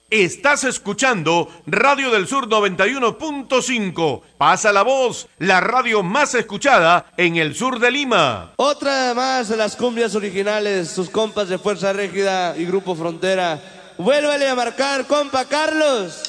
Estás escuchando Radio del Sur 91.5. Pasa la voz, la radio más escuchada en el sur de Lima. Otra más de las cumbias originales, sus compas de Fuerza Régida y Grupo Frontera. Vuélvale a marcar, compa Carlos.